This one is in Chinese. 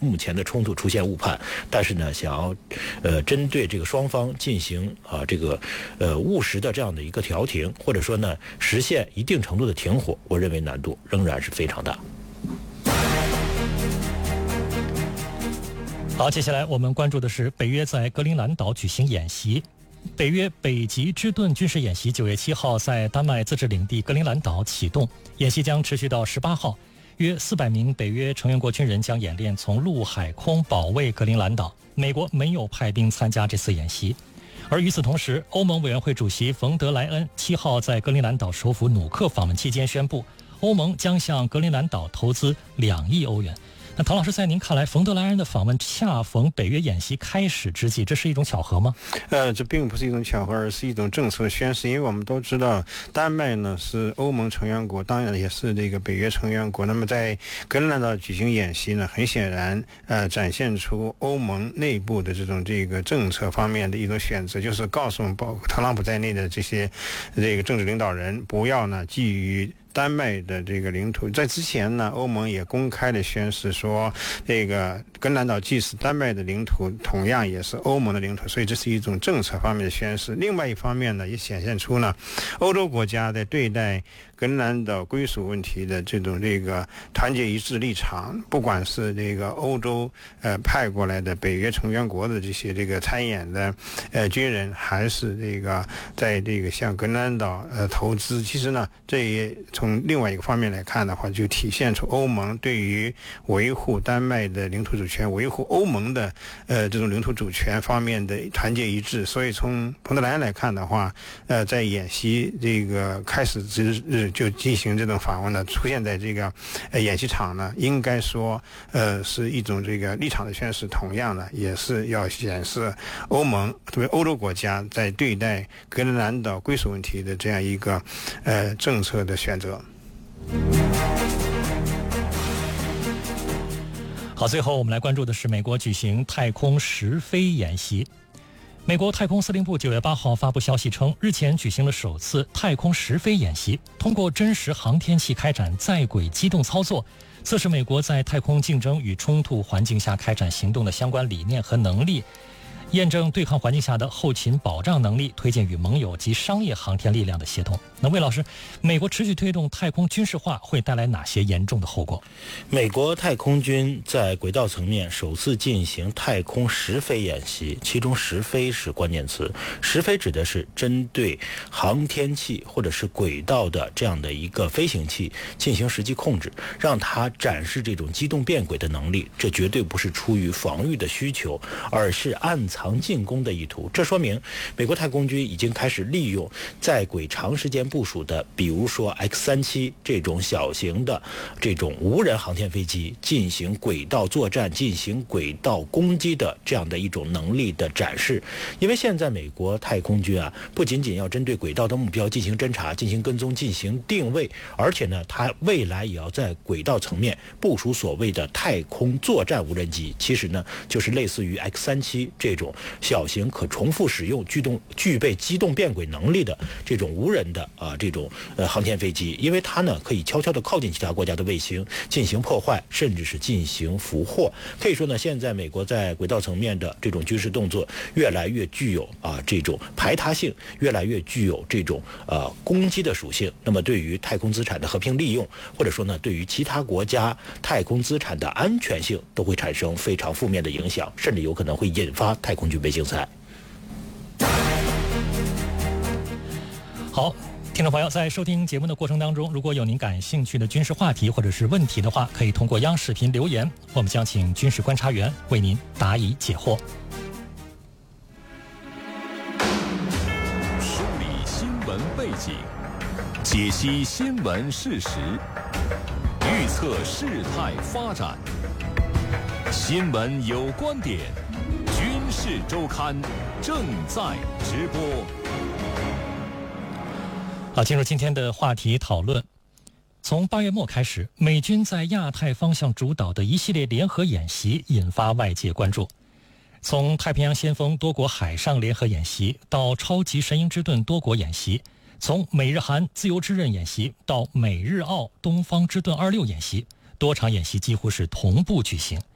目前的冲突出现误判，但是呢，想要针对这个双方进行务实的这样的一个调停，或者说呢实现一定程度的停火，我认为难度仍然是非常大。 好，接下来我们关注的是北约在格陵兰岛举行演习。北约北极之盾军事演习9月7号在丹麦自治领地格陵兰岛启动，演习将持续到18号。约400名北约成员国军人将演练从陆海空保卫格陵兰岛。美国没有派兵参加这次演习。而与此同时，欧盟委员会主席冯德莱恩7号在格陵兰岛首府努克访问期间宣布，欧盟将向格陵兰岛投资2亿欧元。那唐老师，在您看来，冯德莱恩的访问恰逢北约演习开始之际，这是一种巧合吗？ 这并不是一种巧合，而是一种政策宣示。因为我们都知道，丹麦呢是欧盟成员国，当然也是这个北约成员国。那么在格陵兰岛举行演习呢，很显然，展现出欧盟内部的这个政策方面的一种选择，就是告诉包括特朗普在内的这个政治领导人，不要呢基于丹麦的这个领土。在之前呢，欧盟也公开的宣示说，这个格陵兰岛既是丹麦的领土，同样也是欧盟的领土，所以这是一种政策方面的宣示。另外一方面呢，也显现出呢，欧洲国家在对待格陵兰岛归属问题的这个团结一致立场，不管是这个欧洲派过来的北约成员国的这些参演的军人，还是在向格陵兰岛投资，其实呢，这也从另外一个方面来看的话，就体现出欧盟对于维护丹麦的领土主权、维护欧盟的这种领土主权方面的团结一致。所以从彭德莱恩来看的话，在演习开始之日就进行这种访问呢，出现在演习场呢，应该说是一种立场的宣示，同样呢也是要显示欧盟特别欧洲国家在对待格陵兰岛归属问题的这样一个政策的选择。 好，最后我们来关注的是美国举行太空实飞演习。美国太空司令部9月8号发布消息称，日前举行了首次太空实飞演习，通过真实航天器开展在轨机动操作，测试美国在太空竞争与冲突环境下开展行动的相关理念和能力，验证对抗环境下的后勤保障能力，推进与盟友及商业航天力量的协同。那魏老师，美国持续推动太空军事化会带来哪些严重的后果？ 美国太空军在轨道层面首次进行太空实飞演习，其中实飞是关键词。实飞指的是针对航天器或者是轨道的这样的一个飞行器进行实际控制，让它展示这种机动变轨的能力。这绝对不是出于防御的需求，而是暗藏进攻的意图。这说明美国太空军已经开始利用在轨长时间部署的，比如说 X-37这种小型的这种无人航天飞机进行轨道作战、进行轨道攻击的这样的一种能力的展示。因为现在美国太空军不仅仅要针对轨道的目标进行侦察、进行跟踪、进行定位，而且呢，它未来也要在轨道层面部署所谓的太空作战无人机。其实呢，就是类似于 X-37这种小型可重复使用、具备机动变轨能力的这种无人的这种航天飞机。因为它呢可以悄悄地靠近其他国家的卫星进行破坏，甚至是进行俘获。可以说呢，现在美国在轨道层面的这种军事动作越来越具有这种排他性，越来越具有这种攻击的属性。那么对于太空资产的和平利用，或者说呢对于其他国家太空资产的安全性，都会产生非常负面的影响，甚至有可能会引发太空军备竞赛。 好，听众朋友，在收听节目的过程当中，如果有您感兴趣的军事话题或者是问题的话，可以通过央视频留言，我们将请军事观察员为您答疑解惑。 梳理新闻背景，解析新闻事实，预测事态发展。新闻有观点，军事周刊正在直播。 好，进入今天的话题讨论。从8月末开始，美军在亚太方向主导的一系列联合演习引发外界关注。从太平洋先锋多国海上联合演习到超级神鹰之盾多国演习，从美日韩自由之刃演习到美日澳东方之盾26演习，多场演习几乎是同步举行。